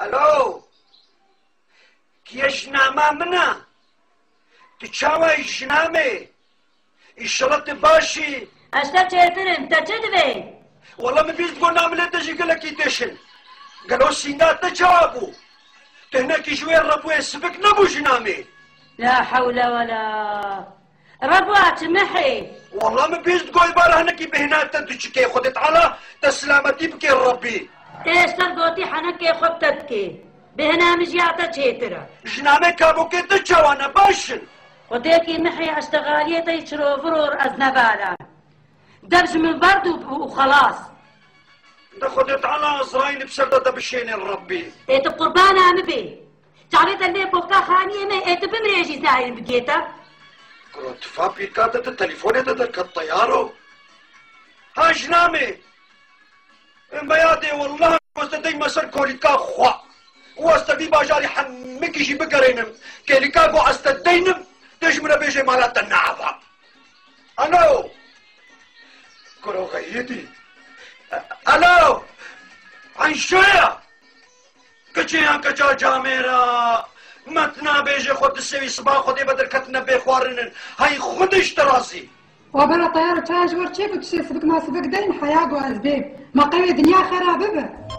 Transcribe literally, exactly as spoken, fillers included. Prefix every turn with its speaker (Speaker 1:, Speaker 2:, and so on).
Speaker 1: الو كيشنامه منا تشاوي جنامي الشرط باشي
Speaker 2: اشتا چهترم تا چه دوی؟
Speaker 1: والله من بيز تقول نعمل تجي قال لك يتشن قالوا سينات تجابو تهناك شوية ربو يسبك نبو جنامي
Speaker 2: لا حول ولا ربوات محي
Speaker 1: والله من بيز تقول بارا هناك بهنات تدشكي خدت على تسلامتي بكي ربي
Speaker 2: تيستر قوتي حنكي خبتتكي بهنا مجياتا چهترا
Speaker 1: جنامي كابو كي تجاوانا باشن
Speaker 2: وديكي محي اشتغالية يشرو فرور أزنبالا دبج من برد وخلاص
Speaker 1: ده خدت على أزراين بسردة بشين الربي
Speaker 2: ايت قربانا عم بي تعريت اللي بوكا خانية ما ايت بمريجي زاين بقيتا
Speaker 1: كنت فابي كاتت التليفون تدرك الطيارو ها جنامي بيادي والله واستدي مسر كوريكا خوا واستدي باجاري حمكي شي بقرينم كيريكا قو استدينم تجمنا بيجي مالات النعفة الو كرو غيتي الو عن شوية كچيان كچا جاميرا متنا بيجي خود السوي صباح خودي بدر كتنا بيخوارنن هاي خودش تراسي
Speaker 3: وبلا طيارة تاج ورشيك وتشي سبك ما سبك دين حياة وأزبيب ما قوي دنيا خرابة